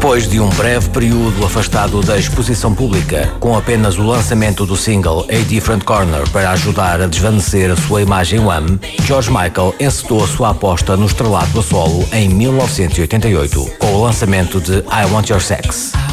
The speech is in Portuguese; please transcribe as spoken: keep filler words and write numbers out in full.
Depois de um breve período afastado da exposição pública, com apenas o lançamento do single A Different Corner para ajudar a desvanecer a sua imagem Wham, George Michael encetou a sua aposta no estrelato a solo em mil novecentos e oitenta e oito, com o lançamento de I Want Your Sex.